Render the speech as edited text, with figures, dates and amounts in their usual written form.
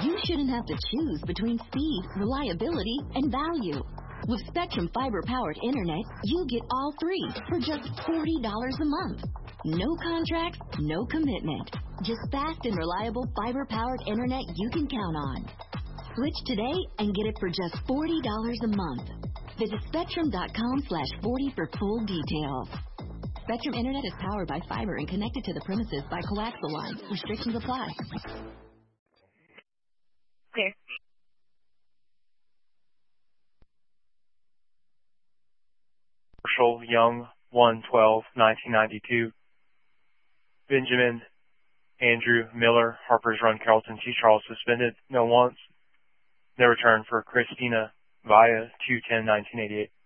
you shouldn't have to choose between speed, reliability, and value. With Spectrum fiber-powered internet, you get all three for just $40 a month. No contracts, no commitment. Just fast and reliable fiber-powered internet you can count on. Switch today and get it for just $40 a month. Visit Spectrum.com/40 for full details. Spectrum Internet is powered by fiber and connected to the premises by coaxial lines. Restrictions apply. Clear. Marshall Young, 1/12/1992. Benjamin Andrew Miller, Harper's Run, Carrollton, T. Charles, suspended, no wants. No return for Christina Vaya, 2/10/1988.